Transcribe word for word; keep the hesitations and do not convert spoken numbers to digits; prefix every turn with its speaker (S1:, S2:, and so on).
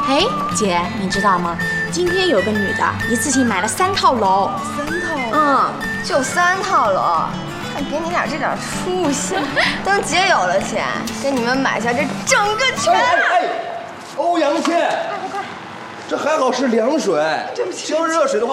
S1: 哎，姐，你知道吗？今天有个女的一次性买了三套楼。
S2: 三套？
S3: 嗯，就三套楼，看给你俩这点出息，等姐有了钱，给你们买下这整个全。
S4: 哎哎，欧阳倩，这还好是凉水，
S2: 对不起，
S4: 浇热水的话。